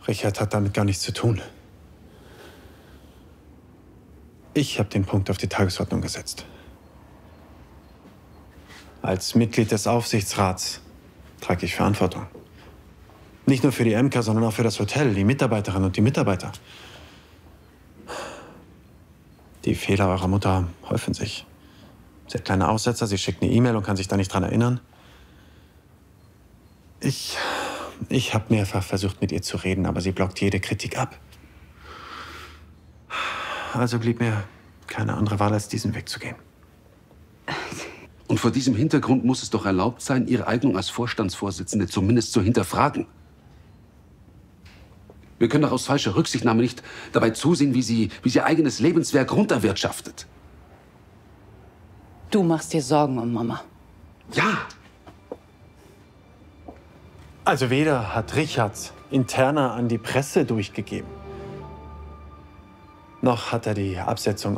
Richard hat damit gar nichts zu tun. Ich habe den Punkt auf die Tagesordnung gesetzt. Als Mitglied des Aufsichtsrats trage ich Verantwortung. Nicht nur für die Emker, sondern auch für das Hotel, die Mitarbeiterinnen und die Mitarbeiter. Die Fehler eurer Mutter häufen sich. Sie hat kleine Aussetzer, sie schickt eine E-Mail und kann sich da nicht dran erinnern. Ich habe mehrfach versucht, mit ihr zu reden, aber sie blockt jede Kritik ab. Also blieb mir keine andere Wahl, als diesen Weg zu gehen. Und vor diesem Hintergrund muss es doch erlaubt sein, Ihre Eignung als Vorstandsvorsitzende zumindest zu hinterfragen. Wir können doch aus falscher Rücksichtnahme nicht dabei zusehen, wie sie ihr eigenes Lebenswerk runterwirtschaftet. Du machst dir Sorgen um Mama. Ja! Also weder hat Richard Interna an die Presse durchgegeben, noch hat er die Absetzung